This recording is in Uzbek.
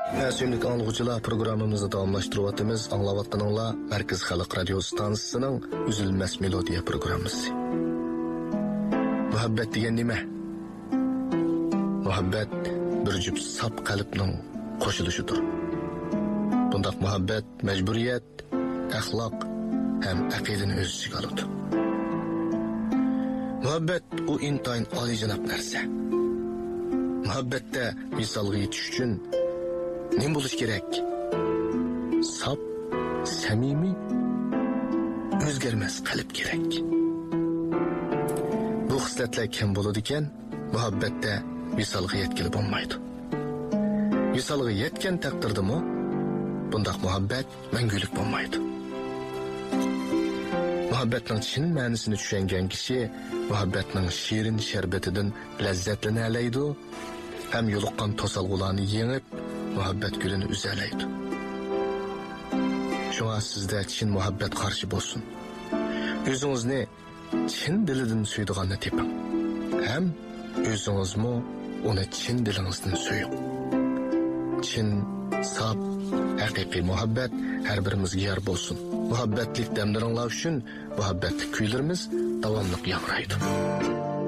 Süymlük anlıqçılar programımızı davamlaştırıvatımız anlavattanınla Merkez Halk Radyo Stansısının Üzülmez Melodiya programımızı. Muhabbet degen nime? Muhabbet bir cüp sap kalbinin koşuluşudur. Bundaq muhabbet mecburiyet, ahlak hem akidini öz içiga alıdı. Muhabbet o intayin alıcınap narsa. Muhabbette misalga yetiş üçün ne buluş gerek? Sap, samimi, özgermez kalp gerek. Bu xislatlar kim buludu iken, muhabbette misalga yetkili bolmaydı. Misalga yetken takdirdi mi, bundaq muhabbet мәңгүлік bolmaydı. Muhabbetning chin ma'nisini tushungan kishi muhabbetning shirin sharbatidan lazzatlanadi ham yo'liqqan to'salg'ularni yengib muhabbet gulini uzalaydi. Shunga sizda chin muhabbet qarshi bo'lsin. O'zingizni chin dilidan suydiganni teping. Ham o'zingizmi uni chin dilingizdan suying. Chin, saf, haqiqiy muhabbet her birimizga yer bo'lsin. Muhabbetlik demleringlar üçün muhabbetlik kuylarimiz davamlıq yanraydı.